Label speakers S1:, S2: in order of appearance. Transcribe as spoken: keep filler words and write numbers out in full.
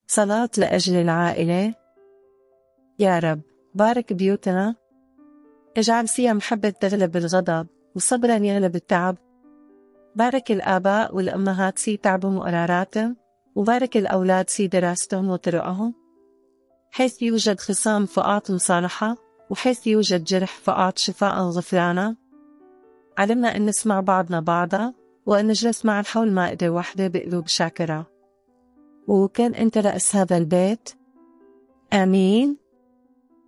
S1: صلاة لأجل العائلة. يا رب بارك بيوتنا، اجعل فيها محبة تغلب الغضب وصبرا يغلب التعب. بارك الآباء والأمهات في تعبهم وقراراتهم، وبارك الأولاد في دراستهم وطرقهم. حيث يوجد خصام فأعط مصالحة، وحيث يوجد جرح فأعط شفاء غفرانا. علمنا أن نسمع بعضنا بعضا، وأن نجلس معا حول مائدة واحدة بقلوب شاكرة. وكان أنت رأس هذا البيت. آمين.